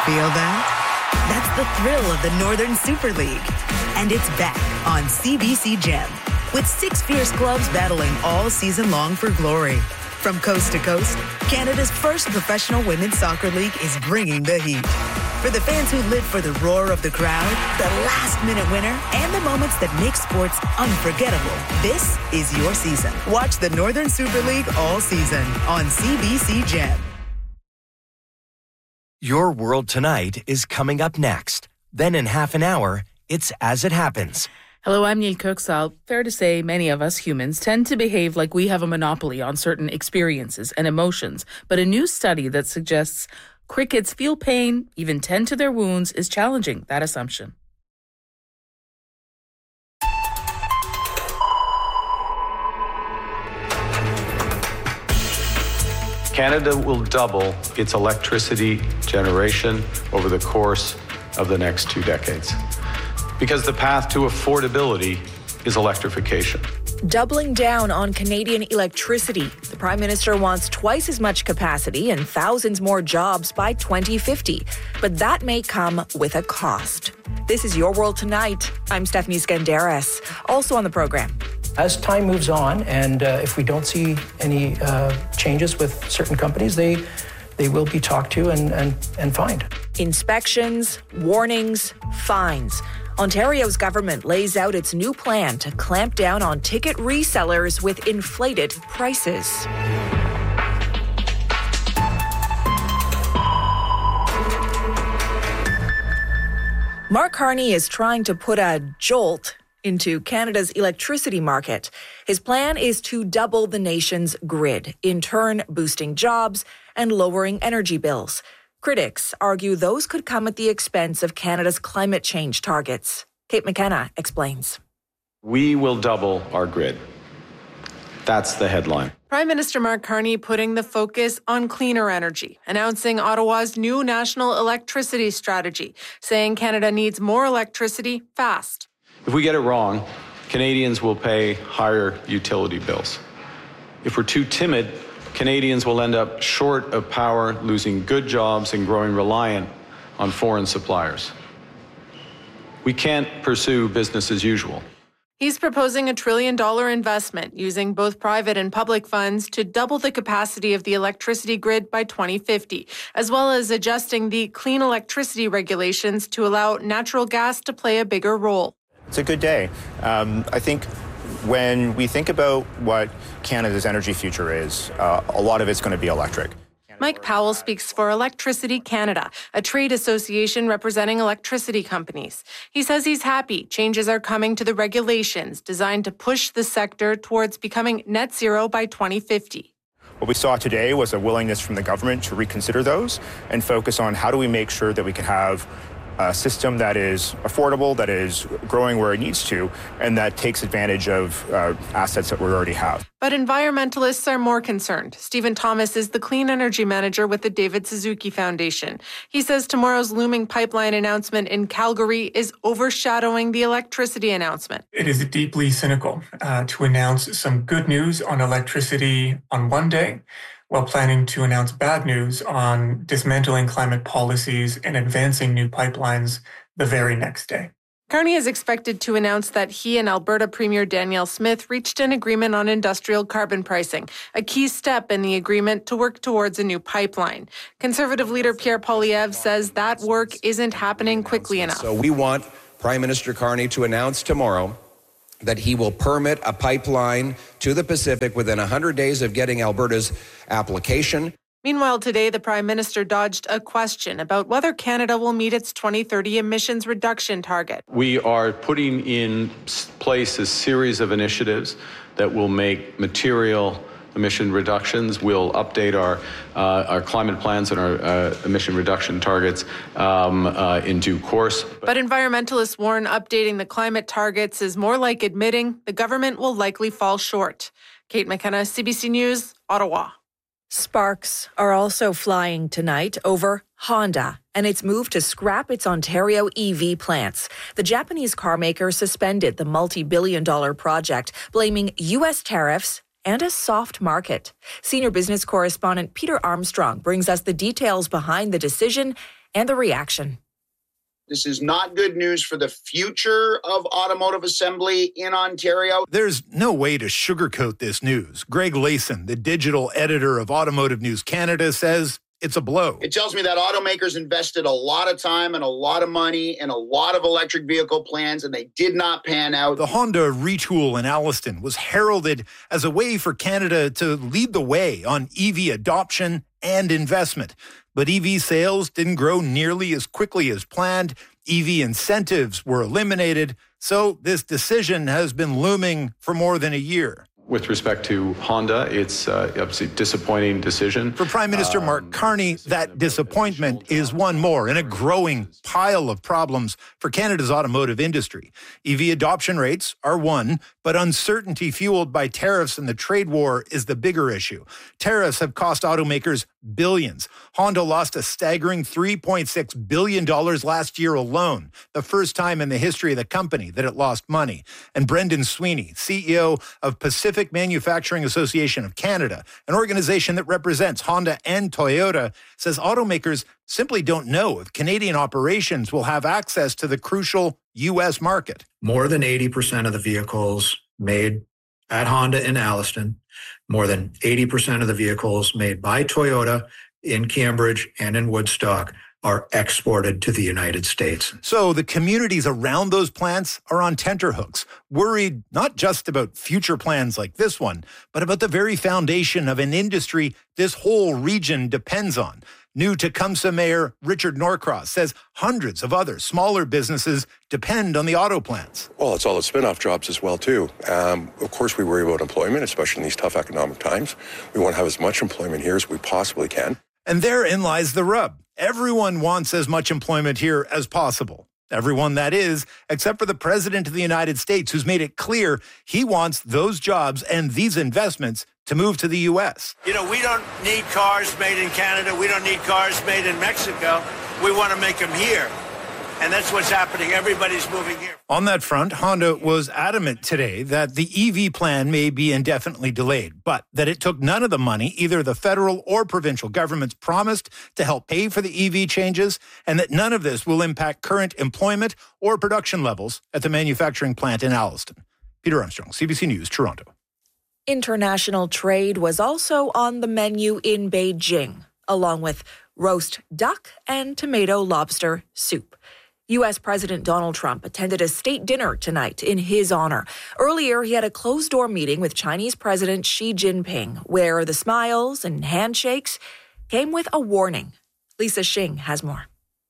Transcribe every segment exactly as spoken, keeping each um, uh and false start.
Feel that? That's the thrill of the Northern Super League. And it's back on C B C Gem, with six fierce clubs battling all season long for glory. From coast to coast, Canada's first professional women's soccer league is bringing the heat. For the fans who live for the roar of the crowd, the last-minute winner, and the moments that make sports unforgettable, this is your season. Watch the Northern Super League all season on C B C Gem. Your World Tonight is coming up next. Then in half an hour, it's As It Happens. Hello, I'm Neil Kuxal. Fair to say many of us humans tend to behave like we have a monopoly on certain experiences and emotions. But a new study that suggests crickets feel pain, even tend to their wounds, is challenging that assumption. Canada will double its electricity generation over the course of the next two decades, because the path to affordability is electrification. Doubling down on Canadian electricity. The Prime Minister wants twice as much capacity and thousands more jobs by twenty fifty. But that may come with a cost. This is Your World Tonight. I'm Stephanie Skandaris. Also on the program. As time moves on, and uh, if we don't see any uh, changes with certain companies, they they will be talked to and, and, and fined. Inspections, warnings, fines. Ontario's government lays out its new plan to clamp down on ticket resellers with inflated prices. Mark Carney is trying to put a jolt into Canada's electricity market. His plan is to double the nation's grid, in turn boosting jobs and lowering energy bills. Critics argue those could come at the expense of Canada's climate change targets. Kate McKenna explains. We will double our grid. That's the headline. Prime Minister Mark Carney putting the focus on cleaner energy, announcing Ottawa's new national electricity strategy, saying Canada needs more electricity fast. If we get it wrong, Canadians will pay higher utility bills. If we're too timid, Canadians will end up short of power, losing good jobs and growing reliant on foreign suppliers. We can't pursue business as usual. He's proposing a trillion dollar investment using both private and public funds to double the capacity of the electricity grid by twenty fifty, as well as adjusting the clean electricity regulations to allow natural gas to play a bigger role. It's a good day. Um, I think when we think about what Canada's energy future is, uh, a lot of it's going to be electric. Mike Powell speaks for Electricity Canada, a trade association representing electricity companies. He says he's happy changes are coming to the regulations designed to push the sector towards becoming net zero by twenty fifty. What we saw today was a willingness from the government to reconsider those and focus on how do we make sure that we can have a system that is affordable, that is growing where it needs to, and that takes advantage of uh, assets that we already have. But environmentalists are more concerned. Stephen Thomas is the clean energy manager with the David Suzuki Foundation. He says tomorrow's looming pipeline announcement in Calgary is overshadowing the electricity announcement. It is deeply cynical uh, to announce some good news on electricity on one day, while planning to announce bad news on dismantling climate policies and advancing new pipelines the very next day. Carney is expected to announce that he and Alberta Premier Danielle Smith reached an agreement on industrial carbon pricing, a key step in the agreement to work towards a new pipeline. Conservative leader Pierre Poilievre says that work isn't happening quickly enough. So we want Prime Minister Carney to announce tomorrow that he will permit a pipeline to the Pacific within one hundred days of getting Alberta's application. Meanwhile, today, the Prime Minister dodged a question about whether Canada will meet its twenty thirty emissions reduction target. We are putting in place a series of initiatives that will make material emission reductions. We'll update our uh, our climate plans and our uh, emission reduction targets um, uh, in due course. But environmentalists warn updating the climate targets is more like admitting the government will likely fall short. Kate McKenna, C B C News, Ottawa. Sparks are also flying tonight over Honda and its move to scrap its Ontario E V plants. The Japanese carmaker suspended the multi-billion dollar project, blaming U S tariffs and a soft market. Senior business correspondent Peter Armstrong brings us the details behind the decision and the reaction. This is not good news for the future of automotive assembly in Ontario. There's no way to sugarcoat this news. Greg Layson, the digital editor of Automotive News Canada, says it's a blow. It tells me that automakers invested a lot of time and a lot of money in a lot of electric vehicle plans, and they did not pan out. The Honda retool in Alliston was heralded as a way for Canada to lead the way on E V adoption and investment. But E V sales didn't grow nearly as quickly as planned. E V incentives were eliminated. So this decision has been looming for more than a year. With respect to Honda, it's uh, obviously a disappointing decision. For Prime Minister um, Mark Carney, that disappointment is one more in a growing pile of problems for Canada's automotive industry. E V adoption rates are one, but uncertainty fueled by tariffs and the trade war is the bigger issue. Tariffs have cost automakers billions. Honda lost a staggering three point six billion dollars last year alone, the first time in the history of the company that it lost money. And Brendan Sweeney, C E O of Pacific Manufacturing Association of Canada, an organization that represents Honda and Toyota, says automakers simply don't know if Canadian operations will have access to the crucial U S market. More than eighty percent of the vehicles made at Honda in Alliston, more than eighty percent of the vehicles made by Toyota in Cambridge and in Woodstock are exported to the United States. So the communities around those plants are on tenterhooks, worried not just about future plans like this one, but about the very foundation of an industry this whole region depends on. New Tecumseh Mayor Richard Norcross says hundreds of other smaller businesses depend on the auto plants. Well, it's all the spin-off jobs as well, too. Um, of course, we worry about employment, especially in these tough economic times. We want to have as much employment here as we possibly can. And therein lies the rub. Everyone wants as much employment here as possible. Everyone, that is, except for the President of the United States, who's made it clear he wants those jobs and these investments to move to the U S. You know, we don't need cars made in Canada. We don't need cars made in Mexico. We want to make them here. And that's what's happening. Everybody's moving here. On that front, Honda was adamant today that the E V plan may be indefinitely delayed, but that it took none of the money either the federal or provincial governments promised to help pay for the E V changes, and that none of this will impact current employment or production levels at the manufacturing plant in Alliston. Peter Armstrong, C B C News, Toronto. International trade was also on the menu in Beijing, along with roast duck and tomato lobster soup. U S President Donald Trump attended a state dinner tonight in his honor. Earlier, he had a closed-door meeting with Chinese President Xi Jinping, where the smiles and handshakes came with a warning. Lisa Shing has more.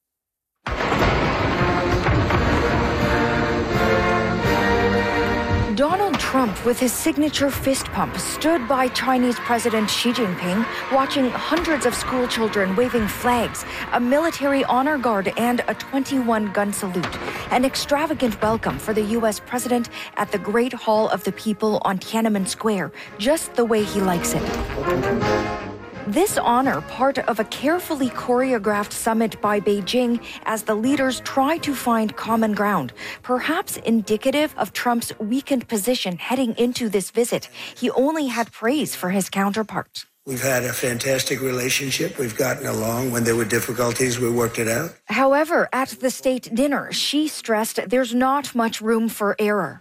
Donald Trump, with his signature fist pump, stood by Chinese President Xi Jinping, watching hundreds of school children waving flags, a military honor guard, and a twenty-one gun salute. An extravagant welcome for the U S president at the Great Hall of the People on Tiananmen Square, just the way he likes it. This honor, part of a carefully choreographed summit by Beijing as the leaders try to find common ground, perhaps indicative of Trump's weakened position heading into this visit. He only had praise for his counterpart. We've had a fantastic relationship. We've gotten along. When there were difficulties, we worked it out. However, at the state dinner, Xi stressed there's not much room for error.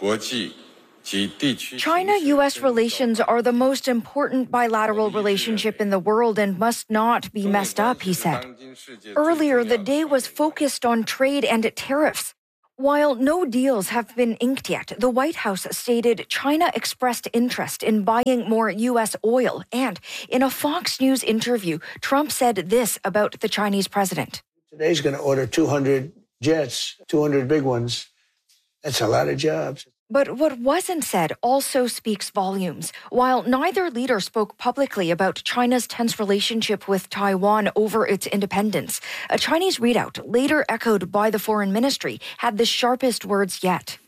China-U S relations are the most important bilateral relationship in the world and must not be messed up, he said. Earlier, the day was focused on trade and tariffs. While no deals have been inked yet, the White House stated China expressed interest in buying more U S oil. And in a Fox News interview, Trump said this about the Chinese president. Today's going to order two hundred jets, two hundred big ones. That's a lot of jobs. But what wasn't said also speaks volumes. While neither leader spoke publicly about China's tense relationship with Taiwan over its independence, a Chinese readout, later echoed by the foreign ministry, had the sharpest words yet.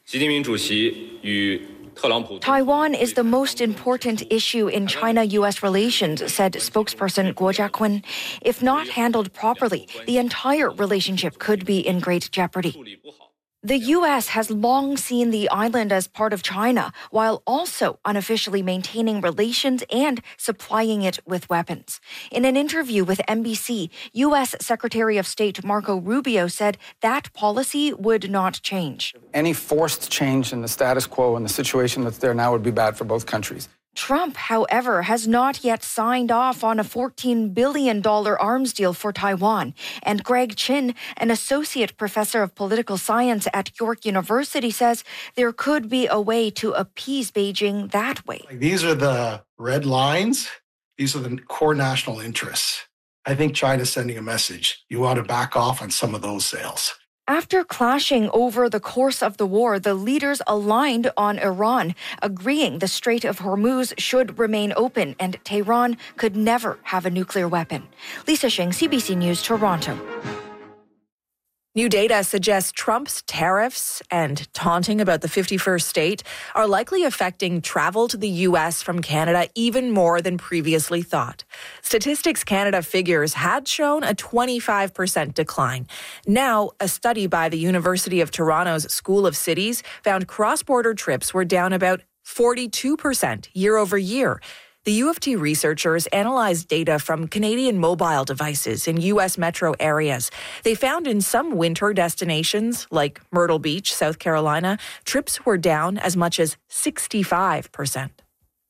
Taiwan is the most important issue in China-U S relations, said spokesperson Guo Jiakun. If not handled properly, the entire relationship could be in great jeopardy. The U S has long seen the island as part of China, while also unofficially maintaining relations and supplying it with weapons. In an interview with N B C, U S Secretary of State Marco Rubio said that policy would not change. Any forced change in the status quo and the situation that's there now would be bad for both countries. Trump, however, has not yet signed off on a fourteen billion dollars arms deal for Taiwan. And Greg Chin, an associate professor of political science at York University, says there could be a way to appease Beijing that way. These are the red lines. These are the core national interests. I think China's sending a message. You ought to back off on some of those sales. After clashing over the course of the war, the leaders aligned on Iran, agreeing the Strait of Hormuz should remain open and Tehran could never have a nuclear weapon. Lisa Shing, C B C News, Toronto. New data suggests Trump's tariffs and taunting about the fifty-first state are likely affecting travel to the U S from Canada even more than previously thought. Statistics Canada figures had shown a twenty-five percent decline. Now, a study by the University of Toronto's School of Cities found cross-border trips were down about forty-two percent year over year. The U of T researchers analyzed data from Canadian mobile devices in U S metro areas. They found in some winter destinations, like Myrtle Beach, South Carolina, trips were down as much as sixty-five percent.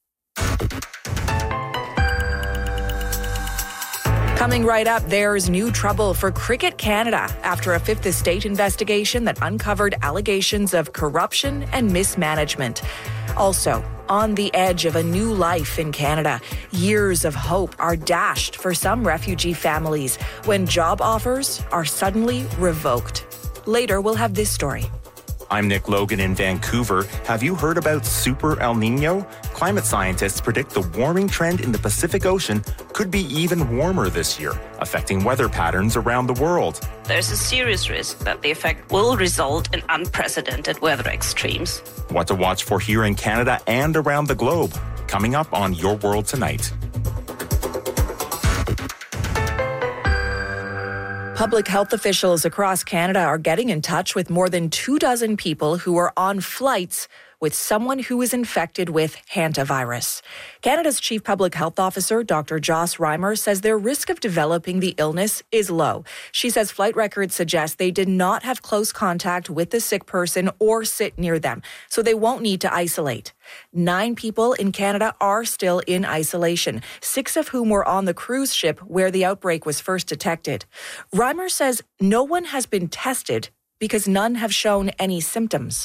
Coming right up, there's new trouble for Cricket Canada after a Fifth Estate investigation that uncovered allegations of corruption and mismanagement. Also, on the edge of a new life in Canada, years of hope are dashed for some refugee families when job offers are suddenly revoked. Later, we'll have this story. I'm Nick Logan in Vancouver. Have you heard about Super El Nino? Climate scientists predict the warming trend in the Pacific Ocean could be even warmer this year, affecting weather patterns around the world. There's a serious risk that the effect will result in unprecedented weather extremes. What to watch for here in Canada and around the globe. Coming up on Your World Tonight. Public health officials across Canada are getting in touch with more than two dozen people who are on flights with someone who is infected with hantavirus. Canada's Chief Public Health Officer, Doctor Joss Reimer, says their risk of developing the illness is low. She says flight records suggest they did not have close contact with the sick person or sit near them, so they won't need to isolate. Nine people in Canada are still in isolation, six of whom were on the cruise ship where the outbreak was first detected. Reimer says no one has been tested because none have shown any symptoms.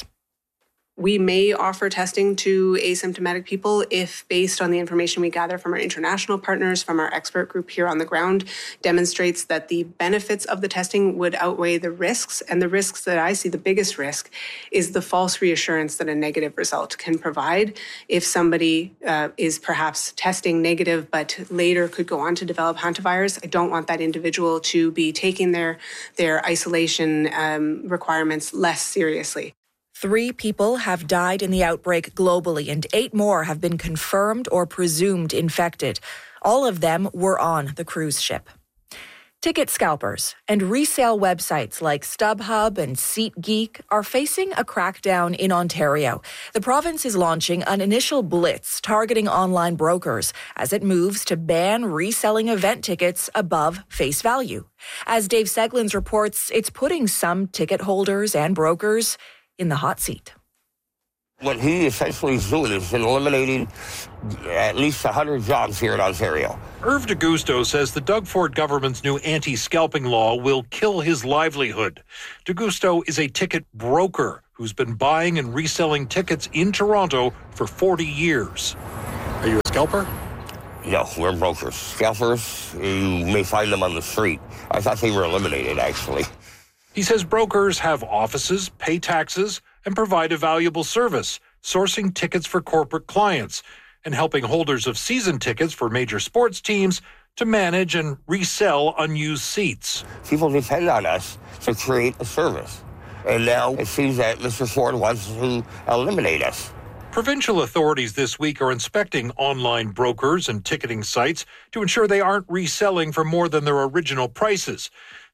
We may offer testing to asymptomatic people if, based on the information we gather from our international partners, from our expert group here on the ground, demonstrates that the benefits of the testing would outweigh the risks. And the risks that I see, the biggest risk, is the false reassurance that a negative result can provide. If somebody uh, is perhaps testing negative but later could go on to develop hantavirus, I don't want that individual to be taking their, their isolation um, requirements less seriously. Three people have died in the outbreak globally, and eight more have been confirmed or presumed infected. All of them were on the cruise ship. Ticket scalpers and resale websites like StubHub and SeatGeek are facing a crackdown in Ontario. The province is launching an initial blitz targeting online brokers as it moves to ban reselling event tickets above face value. As Dave Seglins reports, it's putting some ticket holders and brokers in the hot seat. What he essentially is doing is eliminating at least one hundred jobs here in Ontario. Irv DeGusto says the Doug Ford government's new anti-scalping law will kill his livelihood. DeGusto is a ticket broker who's been buying and reselling tickets in Toronto for forty years. Are you a scalper? No, we're brokers. Scalpers, you may find them on the street. I thought they were eliminated, actually. He says brokers have offices, pay taxes, and provide a valuable service, sourcing tickets for corporate clients and helping holders of season tickets for major sports teams to manage and resell unused seats. People depend on us to create a service. And now it seems that Mister Ford wants to eliminate us. Provincial authorities this week are inspecting online brokers and ticketing sites to ensure they aren't reselling for more than their original prices.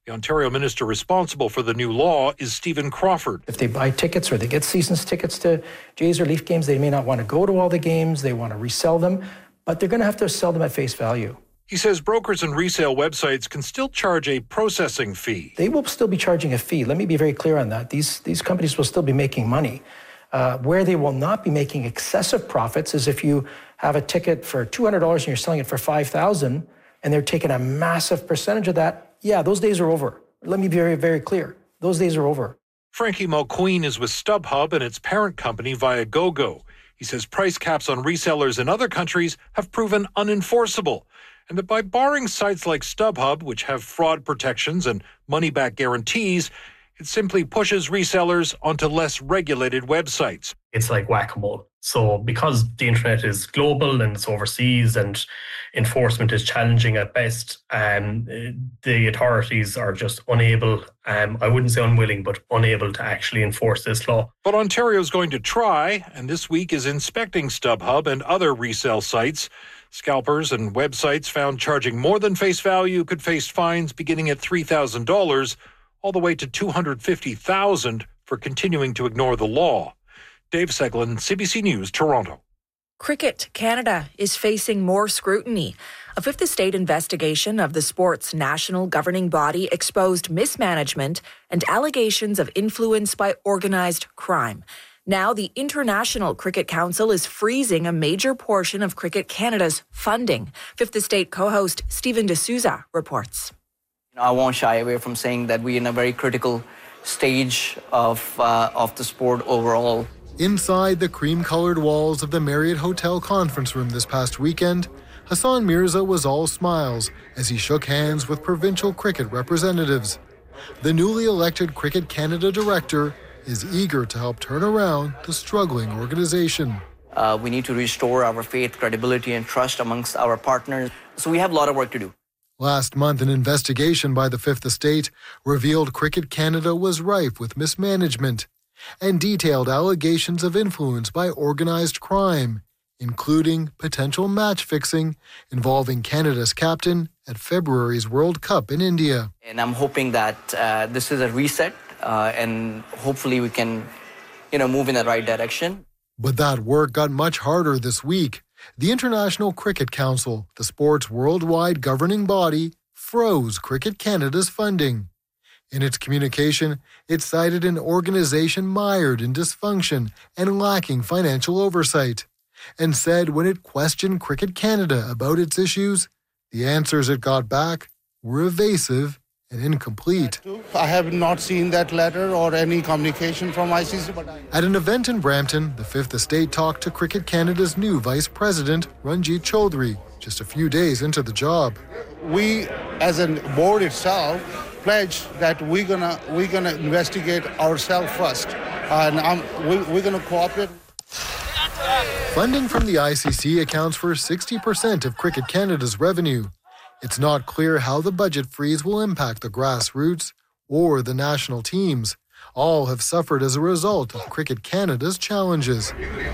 The Ontario minister responsible for the new law is Stephen Crawford. If they buy tickets or they get seasons tickets to Jays or Leaf games, they may not want to go to all the games. They want to resell them, but they're going to have to sell them at face value. He says brokers and resale websites can still charge a processing fee. They will still be charging a fee. Let me be very clear on that. These, these companies will still be making money. Uh, where they will not be making excessive profits is if you have a ticket for two hundred dollars and you're selling it for five thousand dollars and they're taking a massive percentage of that. Yeah, those days are over. Let me be very, very clear. Those days are over. Frankie Mulqueen is with StubHub and its parent company Viagogo. He says price caps on resellers in other countries have proven unenforceable, and that by barring sites like StubHub, which have fraud protections and money-back guarantees, it simply pushes resellers onto less regulated websites. It's like whack-a-mole. So because the internet is global and it's overseas and enforcement is challenging at best, um, the authorities are just unable, um, I wouldn't say unwilling, but unable to actually enforce this law. But Ontario's going to try, and this week is inspecting StubHub and other resale sites. Scalpers and websites found charging more than face value could face fines beginning at three thousand dollars all the way to two hundred fifty thousand dollars for continuing to ignore the law. Dave Seglin, C B C News, Toronto. Cricket Canada is facing more scrutiny. A Fifth Estate investigation of the sport's national governing body exposed mismanagement and allegations of influence by organized crime. Now, the International Cricket Council is freezing a major portion of Cricket Canada's funding. Fifth Estate co-host Stephen D'Souza reports. I won't shy away from saying that we're in a very critical stage of uh, of the sport overall. Inside the cream-colored walls of the Marriott Hotel conference room this past weekend, Hassan Mirza was all smiles as he shook hands with provincial cricket representatives. The newly elected Cricket Canada director is eager to help turn around the struggling organization. Uh, we need to restore our faith, credibility, and trust amongst our partners. So we have a lot of work to do. Last month, an investigation by the Fifth Estate revealed Cricket Canada was rife with mismanagement and detailed allegations of influence by organized crime, including potential match fixing involving Canada's captain at February's World Cup in India. And I'm hoping that uh, this is a reset uh, and hopefully we can, you know, move in the right direction. But that work got much harder this week. The International Cricket Council, the sport's worldwide governing body, froze Cricket Canada's funding. In its communication, it cited an organization mired in dysfunction and lacking financial oversight, and said when it questioned Cricket Canada about its issues, the answers it got back were evasive and incomplete. I have not seen that letter or any communication from I C C. But I... At an event in Brampton, the Fifth Estate talked to Cricket Canada's new Vice President, Ranjit Chaudhary, just a few days into the job. We, as a board itself, pledged that we're gonna we're gonna investigate ourselves first, and um, we, we're gonna cooperate. Funding from the I C C accounts for sixty percent of Cricket Canada's revenue. It's not clear how the budget freeze will impact the grassroots or the national teams. All have suffered as a result of Cricket Canada's challenges.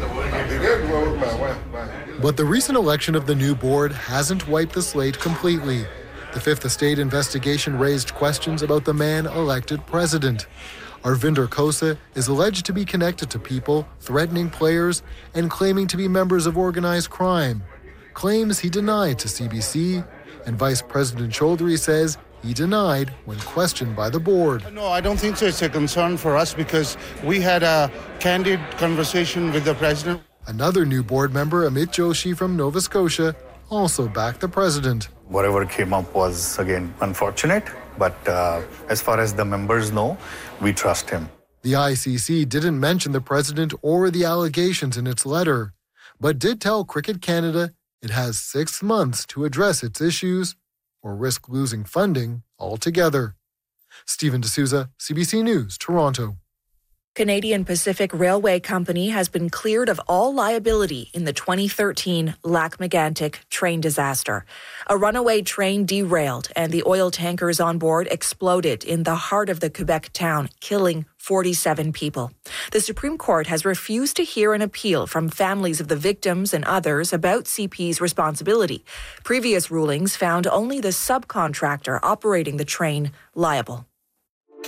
But the recent election of the new board hasn't wiped the slate completely. The Fifth Estate investigation raised questions about the man elected president. Arvinder Khosa is alleged to be connected to people threatening players and claiming to be members of organized crime. Claims he denied to C B C, and Vice President Chaudhary says he denied when questioned by the board. No, I don't think so. It's a concern for us because we had a candid conversation with the president. Another new board member, Amit Joshi from Nova Scotia, also backed the president. Whatever came up was, again, unfortunate, but uh, as far as the members know, we trust him. The I C C didn't mention the president or the allegations in its letter, but did tell Cricket Canada it has six months to address its issues or risk losing funding altogether. Stephen D'Souza, C B C News, Toronto. Canadian Pacific Railway Company has been cleared of all liability in the twenty thirteen Lac-Mégantic train disaster. A runaway train derailed and the oil tankers on board exploded in the heart of the Quebec town, killing forty-seven people. The Supreme Court has refused to hear an appeal from families of the victims and others about C P's responsibility. Previous rulings found only the subcontractor operating the train liable.